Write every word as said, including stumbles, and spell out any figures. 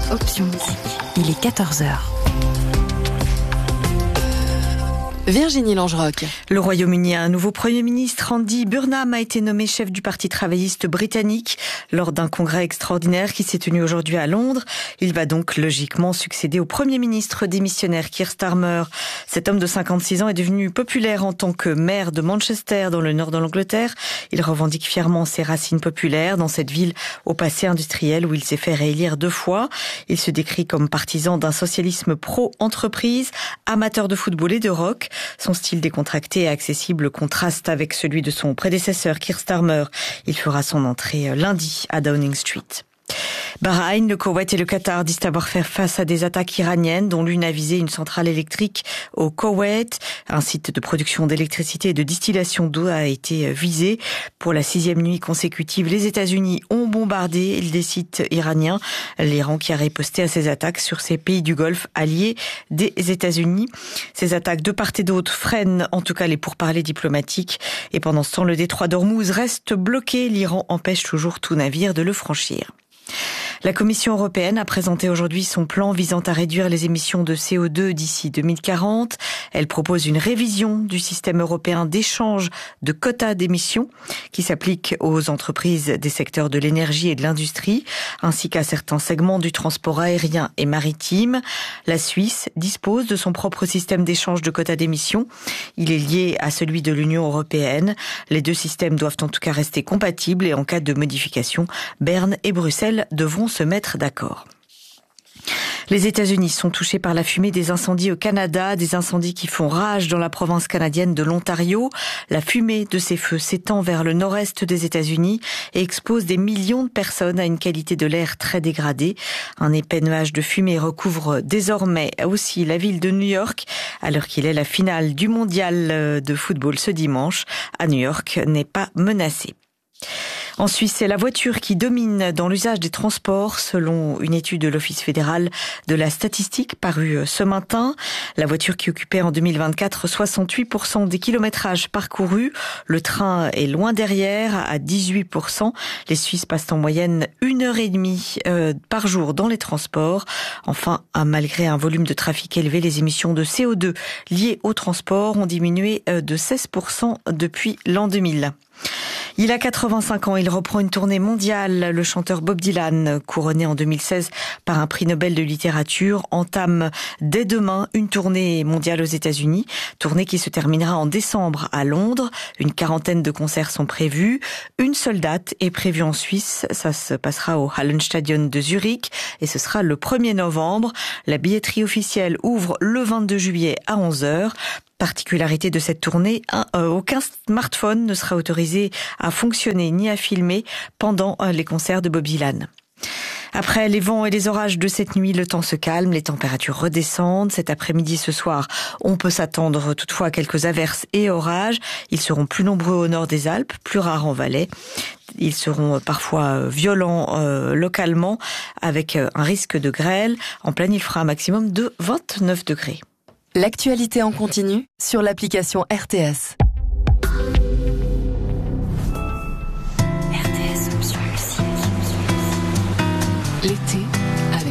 Option musique. Il est quatorze heures. Virginie Langerock. Le Royaume-Uni a un nouveau Premier ministre. Andy Burnham a été nommé chef du Parti travailliste britannique lors d'un congrès extraordinaire qui s'est tenu aujourd'hui à Londres. Il va donc logiquement succéder au Premier ministre démissionnaire Keir Starmer. Cet homme de cinquante-six ans est devenu populaire en tant que maire de Manchester dans le nord de l'Angleterre. Il revendique fièrement ses racines populaires dans cette ville au passé industriel où il s'est fait réélire deux fois. Il se décrit comme partisan d'un socialisme pro-entreprise, amateur de football et de rock. Son style décontracté et accessible contraste avec celui de son prédécesseur Keir Starmer. Il fera son entrée lundi à Downing Street. Bahreïn, le Koweït et le Qatar disent avoir fait face à des attaques iraniennes dont l'une a visé une centrale électrique au Koweït. Un site de production d'électricité et de distillation d'eau a été visé. Pour la sixième nuit consécutive, les États-Unis ont bombardé des sites iraniens. L'Iran qui a riposté à ces attaques sur ces pays du Golfe alliés des États-Unis. Ces attaques de part et d'autre freinent en tout cas les pourparlers diplomatiques. Et pendant ce temps, le détroit d'Ormuz reste bloqué. L'Iran empêche toujours tout navire de le franchir. La Commission européenne a présenté aujourd'hui son plan visant à réduire les émissions de C O deux d'ici deux mille quarante. Elle propose une révision du système européen d'échange de quotas d'émissions qui s'applique aux entreprises des secteurs de l'énergie et de l'industrie, ainsi qu'à certains segments du transport aérien et maritime. La Suisse dispose de son propre système d'échange de quotas d'émissions. Il est lié à celui de l'Union européenne. Les deux systèmes doivent en tout cas rester compatibles et en cas de modification, Berne et Bruxelles devront se mettre d'accord. Les États-Unis sont touchés par la fumée des incendies au Canada, des incendies qui font rage dans la province canadienne de l'Ontario. La fumée de ces feux s'étend vers le nord-est des États-Unis et expose des millions de personnes à une qualité de l'air très dégradée. Un épais nuage de fumée recouvre désormais aussi la ville de New York, alors qu'il est la finale du mondial de football ce dimanche. À New York n'est pas menacée. En Suisse, c'est la voiture qui domine dans l'usage des transports, selon une étude de l'Office fédéral de la statistique parue ce matin. La voiture qui occupait en deux mille vingt-quatre soixante-huit pour cent des kilométrages parcourus. Le train est loin derrière, à dix-huit pour cent. Les Suisses passent en moyenne une heure et demie euh, par jour dans les transports. Enfin, malgré un volume de trafic élevé, les émissions de C O deux liées au transport ont diminué de seize pour cent depuis l'an deux mille. Il a quatre-vingt-cinq ans, il reprend une tournée mondiale. Le chanteur Bob Dylan, couronné en deux mille seize par un prix Nobel de littérature, entame dès demain une tournée mondiale aux États-Unis. Tournée qui se terminera en décembre à Londres. Une quarantaine de concerts sont prévus. Une seule date est prévue en Suisse. Ça se passera au Hallenstadion de Zurich et ce sera le premier novembre. La billetterie officielle ouvre le vingt-deux juillet à onze heures. Particularité de cette tournée, un, euh, aucun smartphone ne sera autorisé à fonctionner ni à filmer pendant euh, les concerts de Bob Dylan. Après les vents et les orages de cette nuit, le temps se calme, les températures redescendent. Cet après-midi, ce soir, on peut s'attendre toutefois à quelques averses et orages. Ils seront plus nombreux au nord des Alpes, plus rares en Valais. Ils seront parfois violents euh, localement avec un risque de grêle. En pleine, il fera un maximum de vingt-neuf degrés. L'actualité en continu sur l'application R T S. R T S Option Musique. L'été